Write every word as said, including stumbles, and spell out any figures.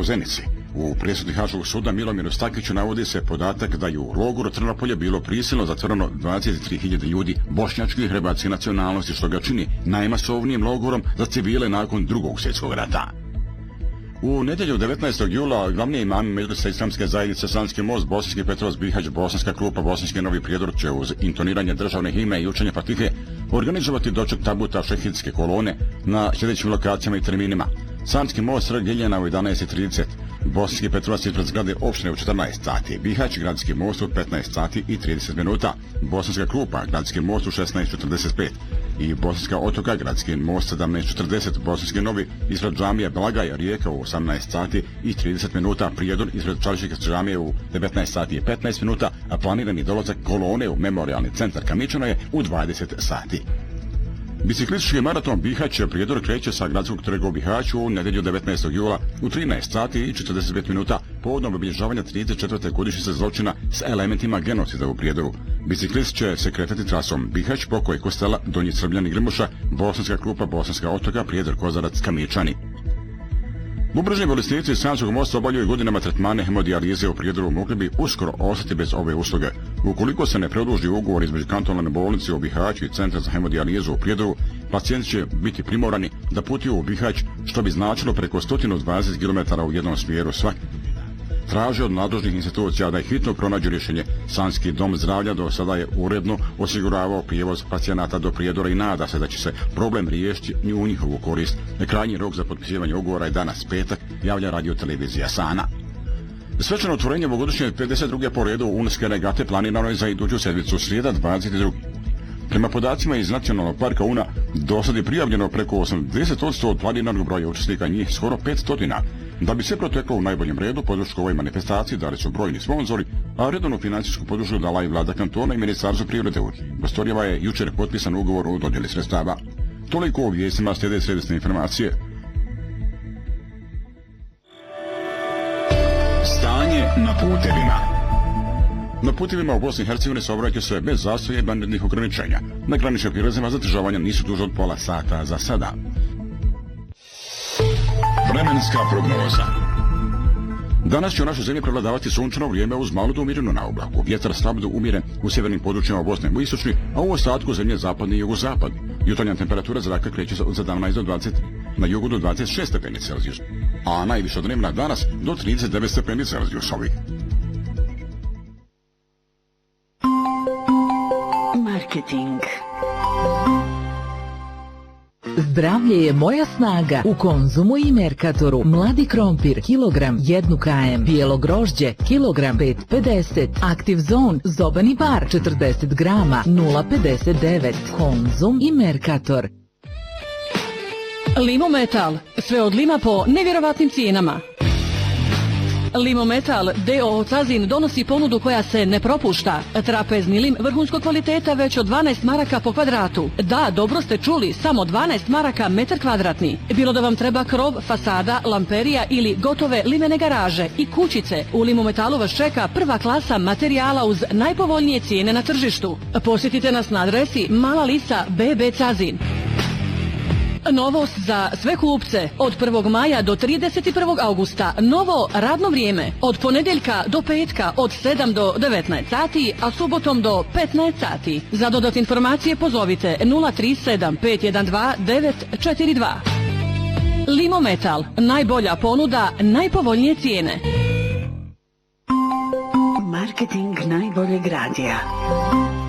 Zenici. U presudi Haškog suda Milomiru Stakiću navodi se podatak da je u logoru Trnopolje bilo prisilno zatvoreno dvadeset tri hiljade ljudi bošnjačke i hrvatske nacionalnosti, što ga čini najmasovnijim logorom za civile nakon Drugog svjetskog rata. U nedjelju devetnaestog jula glavni imami Medresa Islamske zajednice Sanski most, Bosanski Petrovac, Bihać, Bosanska klupa, Bosanski Novi Prijedor će uz intoniranje državne himne i učenje Fatihe organizovati doček tabuta šehidske kolone na sljedećim lokacijama i terminima. Sanski most Trg Ljiljana u jedanaest i trideset, Bosanski Petrovac ispred zgrade opštine u četrnaest sati, Bihać, Gradski most u petnaest sati i trideset minuta, Bosanska klupa, Gradski most u šesnaest četrdeset pet i Bosanska otoka, Gradski most sedamnaest četrdeset, Bosanski Novi ispred džamije Blagaj, Rijeka u osamnaest sati i trideset minuta, Prijedor ispred Čaršike džamije u devetnaest sati i petnaest minuta, a planirani dolazak kolone u memorialni centar Kamičana je u dvadeset sati. Biciklistički maraton Bihać Prijedor kreće sa Gradskog trga u Bihaću u nedjelju devetnaestog jula u trinaest sati i četrdeset pet minuta povodom obilježavanja trideset četvrte godišnjice zločina s elementima genocida u Prijedoru. Biciklist će se kretati trasom Bihać, Pokoj, Kostela, Donji Srbljani, Grmuša, Bosanska klupa, Bosanska otoka, Prijedor, Kozarac, Kamičani. Bubrežni bolesnici Sanskog mosta obavljaju godinama tretmane hemodijalize u Prijedoru, mogli bi uskoro ostati bez ove usluge. Ukoliko se ne produži ugovor između kantonalne bolnice u Bihaću i Centra za hemodijalizu u Prijedoru, pacijenti će biti primorani da putuju u Bihać, što bi značilo preko sto dvadeset kilometara u jednom smjeru svaki. Traže od nadležnih institucija da ih hitno pronađu rješenje. Sanski dom zdravlja do sada je uredno osiguravao prijevoz pacijenata do Prijedora i nada se da će se problem riješiti u njihovu korist. Krajnji rok za potpisivanje ugovora je danas petak, javlja radiotelevizija Sana. Svečano otvorenje ovogodišnje pedeset druge po redu UNESCO regate planirano je za iduću sedmicu srijeda dvadeset druge Prema podacima iz Nacionalnog parka Una, do sad je prijavljeno preko osamdeset posto od planiranog broja učesnika, njih skoro petsto. Da bi sve proteklo u najboljem redu, podršku ovoj manifestaciji dali su brojni sponzori, a redovnu financijsku podršku dala i vlada kantona i ministarstvo privrede. U prostorijama je jučer potpisan ugovor o dodjeli sredstava. Toliko u vijestima, slijede središnje informacije. Stanje na putevima. Na putevima u Bosni i Hercegovini saobraćaj se bez zastoja i vanrednih ograničenja. Na graničnim prijelazima zadržavanja nisu duže od pola sata za sada. Vremenska prognoza. Danas će u našoj zemlji prevladavati sunčano vrijeme uz malo do umjerenu na oblaku. Vjetar slab do umjeren u sjevernim područjima Bosne i istočni, a u ostatku zemlje zapadni i jugozapad. Jutarnja temperatura zraka kreće se od sedamnaest do dvadeset, na jugu do dvadeset šest stepeni Celzijusa, a najviša dnevna danas do trideset devet stepeni Celzijusovih. Marketing. Zdravlje je moja snaga. U Konzumu i Merkatoru mladi krompir kilogram jednu km, bijelo grožđe kilogram pet pedeset, Active Zone zobani bar četrdeset grama nula pedeset devet. Konzum i Merkator. Limometal, sve od lima po nevjerovatnim cijenama. Limometal D O O Cazin donosi ponudu koja se ne propušta. Trapezni lim vrhunskog kvaliteta već od dvanaest maraka po kvadratu. Da, dobro ste čuli, samo dvanaest maraka metar kvadratni. Bilo da vam treba krov, fasada, lamperija ili gotove limene garaže i kućice, u Limometalu vas čeka prva klasa materijala uz najpovoljnije cijene na tržištu. Posjetite nas na adresi Mala Lisa B B Cazin. Novost za sve kupce, od prvog maja do trideset prvog augusta, novo radno vrijeme, od ponedjeljka do petka od sedam do devetnaest sati, a subotom do petnaest sati. Za dodatne informacije pozovite nula tri sedam pet jedan dva devet četiri dva. Limometal, najbolja ponuda, najpovoljnije cijene. Marketing najboljeg radija.